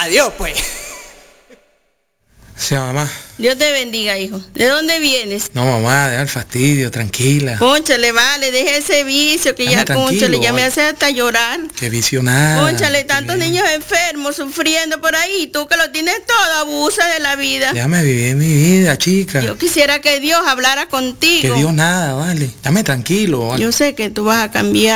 Adiós, pues. Sí, mamá. Dios te bendiga, hijo. ¿De dónde vienes? No, mamá, deja el fastidio, tranquila. Cónchale, vale, deje ese vicio que Dame ya, cónchale, ya me vale. hace hasta llorar. Qué vicio nada. Cónchale, tantos niños enfermos, sufriendo por ahí. Tú que lo tienes todo, abusas de la vida. Déjame vivir mi vida, chica. Yo quisiera que Dios hablara contigo. Que Dios nada, vale. Dame tranquilo, vale. Yo sé que tú vas a cambiar.